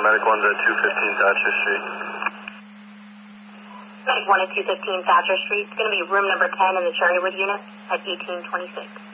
Medic 1 to 215 Thatcher Street. Medic 1 to 215 Thatcher Street. It's going to be room number 10 in the Cherrywood unit at 1826.